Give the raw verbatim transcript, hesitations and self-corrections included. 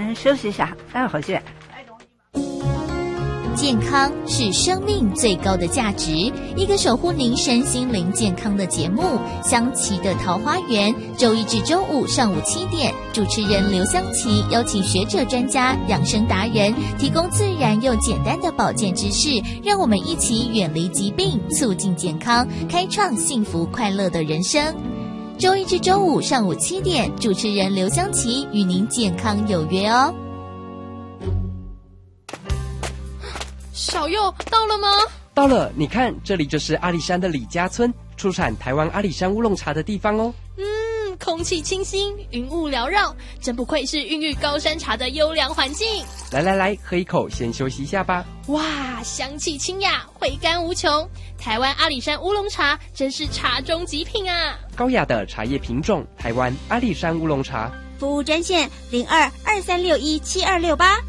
先休息一下，待会儿回去。 健康是生命最高的价值，一个守护您身心灵健康的节目《香琪的桃花源》，周一至周五上午七点，主持人刘香琪邀请学者专家、养生达人，提供自然又简单的保健知识，让我们一起远离疾病，促进健康，开创幸福快乐的人生。周一至周五上午七点，主持人刘香琪与您健康有约哦。 小佑到了吗？ 到了，你看，这里就是阿里山的李家村，出产台湾阿里山乌龙茶的地方哦。 嗯，空气清新，云雾缭绕，真不愧是孕育高山茶的优良环境。 来来来，喝一口，先休息一下吧。 哇，香气清雅，回甘无穷。台湾阿里山乌龙茶真是茶中极品啊！ 高雅的茶叶品种，台湾阿里山乌龙茶。 服务专线零二二三六一七二六八。